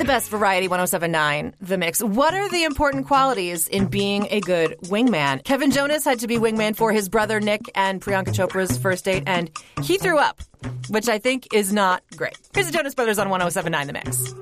best variety 1079, The Mix. What are the important qualities in being a good wingman? Kevin Jonas had to be wingman for his brother Nick and Priyanka Chopra's first date, and he threw up, which I think is not great. Here's the Jonas Brothers on 1079, The Mix.